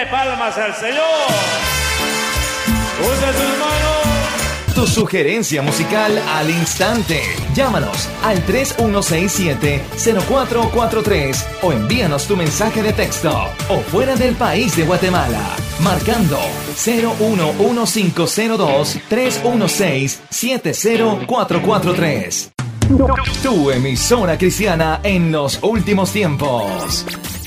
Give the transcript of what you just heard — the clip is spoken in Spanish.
Dele palmas al Señor. Use sus manos. Tu sugerencia musical al instante. Llámanos al 3167-0443 o envíanos tu mensaje de texto o fuera del país de Guatemala, marcando 011502-316-70443. Tu emisora cristiana en los últimos tiempos.